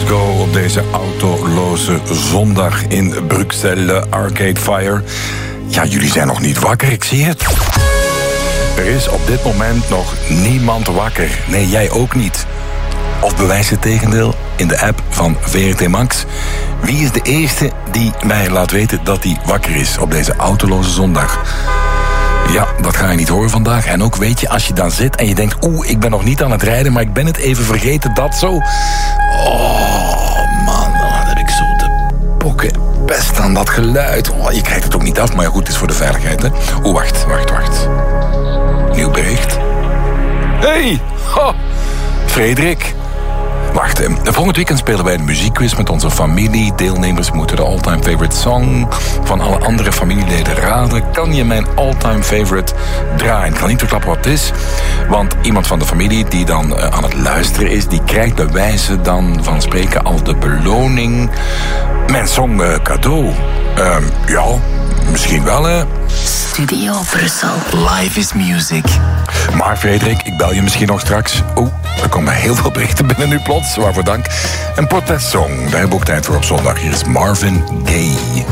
Go op deze autoloze zondag in Bruxelles, Arcade Fire. Ja, jullie zijn nog niet wakker, ik zie het. Er is op dit moment nog niemand wakker. Nee, jij ook niet. Of bewijs het tegendeel in de app van VRT Max. Wie is de eerste die mij laat weten dat hij wakker is op deze autoloze zondag? Ja, dat ga je niet horen vandaag. En ook weet je, als je dan zit en je denkt... ik ben nog niet aan het rijden, maar ik ben het even vergeten, dat zo. Oh, man, dan heb ik zo de pokken best aan dat geluid. Oh, je krijgt het ook niet af, maar goed, het is voor de veiligheid, hè. Wacht. Nieuw bericht. Hey, Frederik. Wacht, volgend weekend spelen wij een muziekquiz met onze familie. Deelnemers moeten de all-time favorite song van alle andere familieleden raden. Kan je mijn all-time favorite draaien? Ik kan niet verklappen wat het is, want iemand van de familie die dan aan het luisteren is, die krijgt bij wijze dan van spreken al de beloning. Mijn song cadeau. Ja, misschien wel, hè. Studio Brussel. Live is music. Maar Frederik, ik bel je misschien nog straks. Er komen heel veel berichten binnen nu plots. Waarvoor dank. Een protestsong, daar hebben we ook tijd voor op zondag. Hier is Marvin Gaye.